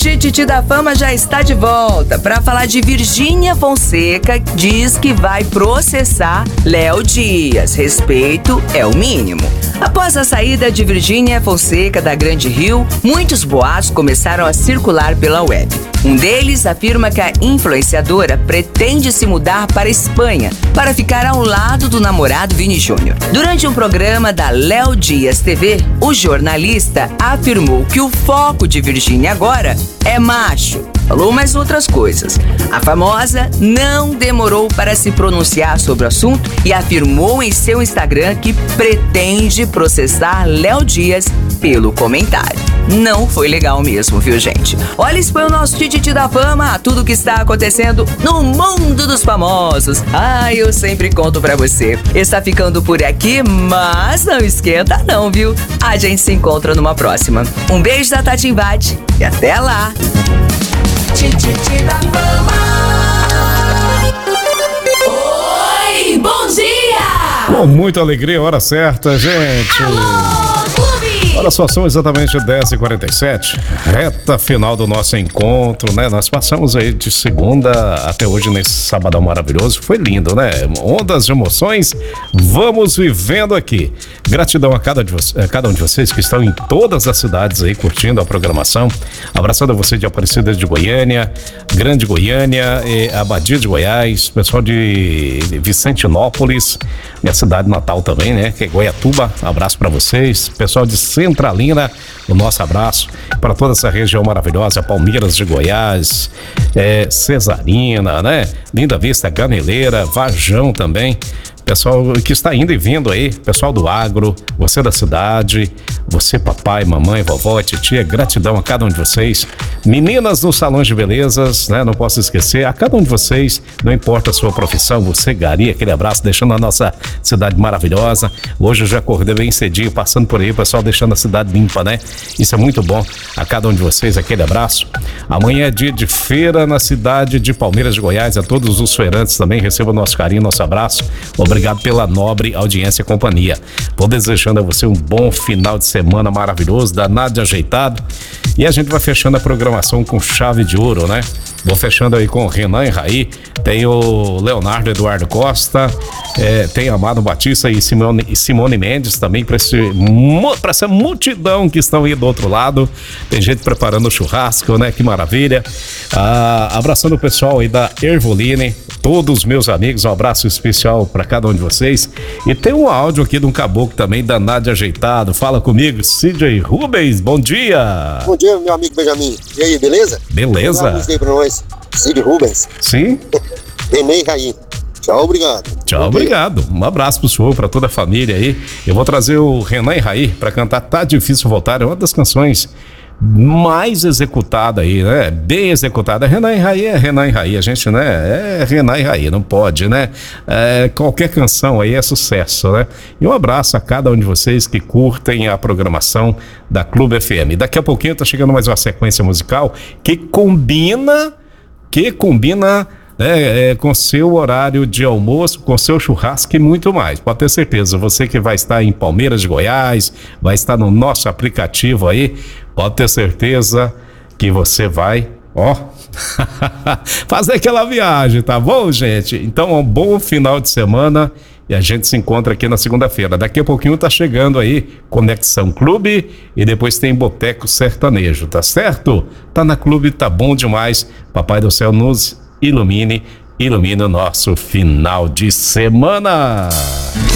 Tititi da Fama já está de volta para falar de Virgínia Fonseca, diz que vai processar Léo Dias. Respeito é o mínimo. Após a saída de Virgínia Fonseca da Grande Rio, muitos boatos começaram a circular pela web. Um deles afirma que a influenciadora pretende se mudar para a Espanha para ficar ao lado do namorado Vini Júnior. Durante um programa da Léo Dias TV, o jornalista afirmou que o foco de Virgínia agora é macho. Falou mais outras coisas. A famosa não demorou para se pronunciar sobre o assunto e afirmou em seu Instagram que pretende processar Léo Dias pelo comentário. Não foi legal mesmo, viu, gente? Olha, esse foi o nosso Tititi da Fama, tudo que está acontecendo no mundo dos famosos. Eu sempre conto pra você. Está ficando por aqui, mas não esquenta não, viu? A gente se encontra numa próxima. Um beijo da Tati Invade e até lá! Tititi da Fama. Oi, bom dia! Com muita alegria, hora certa, gente. Alô, Clube! Olha só, são exatamente 10h47, reta final do nosso encontro, né? Nós passamos aí de segunda até hoje nesse sabadão maravilhoso, foi lindo, né? Ondas de emoções, vamos vivendo aqui. Gratidão a cada um de vocês que estão em todas as cidades aí curtindo a programação. Abraçando a você de Aparecida de Goiânia, Grande Goiânia, Abadia de Goiás, pessoal de Vicentinópolis, minha cidade natal também, né? Que é Goiatuba, abraço para vocês. Pessoal de Centralina, o nosso abraço para toda essa região maravilhosa, Palmeiras de Goiás, Cesarina, né? Linda Vista, Gameleira, Varjão também. Pessoal que está indo e vindo aí, pessoal do agro, você da cidade, você papai, mamãe, vovó, titia, gratidão a cada um de vocês. Meninas nos salões de belezas, né? Não posso esquecer, a cada um de vocês, não importa a sua profissão, você, Gari, aquele abraço, deixando a nossa cidade maravilhosa. Hoje eu já acordei bem cedinho, passando por aí, pessoal deixando a cidade limpa, né? Isso é muito bom, a cada um de vocês, aquele abraço. Amanhã é dia de feira na cidade de Palmeiras de Goiás, a todos os feirantes também, recebam nosso carinho, nosso abraço. Obrigado pela nobre audiência e companhia. Vou desejando a você um bom final de semana maravilhoso, danado e ajeitado. E a gente vai fechando a programação com chave de ouro, né? Vou fechando aí com o Renan e Raí, tem o Leonardo Eduardo Costa, tem Amado Batista e Simone Mendes também, para essa multidão que estão aí do outro lado. Tem gente preparando o churrasco, né? Que maravilha. Abraçando o pessoal aí da Ervoline, todos os meus amigos, um abraço especial para cada um de vocês. E tem um áudio aqui de um caboclo também, danado e ajeitado. Fala comigo, CJ Rubens, bom dia. Bom dia, meu amigo Benjamin. E aí, beleza? Beleza. Aí pra nós, CJ Rubens. Sim. Renê e Raí. Tchau, obrigado. Tchau, obrigado. Um abraço pro senhor, pra toda a família aí. Eu vou trazer o Renan e Raí pra cantar Tá Difícil Voltar. É uma das canções mais executada aí, né? Bem executada. Renan e Raí é Renan e Raí. A gente, né? É Renan e Raí, não pode, né? Qualquer canção aí é sucesso, né? E um abraço a cada um de vocês que curtem a programação da Clube FM. Daqui a pouquinho tá chegando mais uma sequência musical que combina com seu horário de almoço, com seu churrasco e muito mais. Pode ter certeza, você que vai estar em Palmeiras de Goiás, vai estar no nosso aplicativo aí, pode ter certeza que você vai, fazer aquela viagem, tá bom, gente? Então, um bom final de semana e a gente se encontra aqui na segunda-feira. Daqui a pouquinho tá chegando aí Conexão Clube e depois tem Boteco Sertanejo, tá certo? Tá na Clube, tá bom demais. Papai do Céu nos ilumine o nosso final de semana.